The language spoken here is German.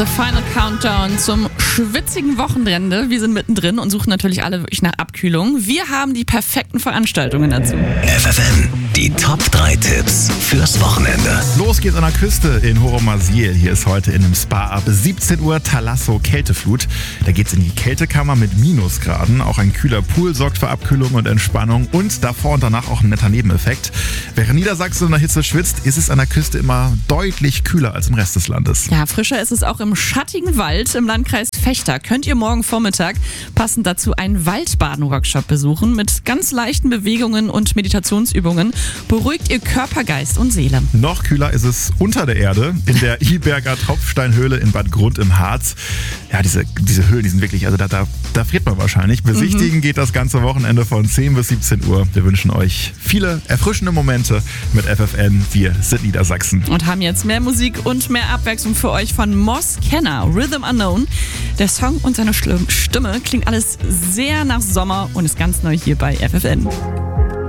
The Final Countdown zum schwitzigen Wochenende. Wir sind mittendrin und suchen natürlich alle wirklich nach Abkühlung. Wir haben die perfekten Veranstaltungen dazu. FFN, die Top 3 Tipps fürs Wochenende. Los geht's an der Küste in Horomasil. Hier ist heute in einem Spa ab 17 Uhr Thalasso Kälteflut. Da geht's in die Kältekammer mit Minusgraden. Auch ein kühler Pool sorgt für Abkühlung und Entspannung. Und davor und danach auch ein netter Nebeneffekt. Während Niedersachsen in der Hitze schwitzt, ist es an der Küste immer deutlich kühler als im Rest des Landes. Ja, frischer ist es auch im schattigen Wald im Landkreis Vechta. Könnt ihr morgen Vormittag passend dazu einen Waldbaden-Workshop besuchen mit ganz leichten Bewegungen und Meditationsübungen. Beruhigt ihr Körper, Geist und Seele. Noch kühler ist es unter der Erde, in der Iberger Tropfsteinhöhle in Bad Grund im Harz. Ja, diese Höhlen, die sind wirklich, also da friert man wahrscheinlich. Besichtigen geht das ganze Wochenende von 10 bis 17 Uhr. Wir wünschen euch viele erfrischende Momente mit FFN. Wir sind Niedersachsen. Und haben jetzt mehr Musik und mehr Abwechslung für euch von Moss Kenner, Rhythm Unknown. Der Song und seine Stimme klingt alles sehr nach Sommer und ist ganz neu hier bei FFN.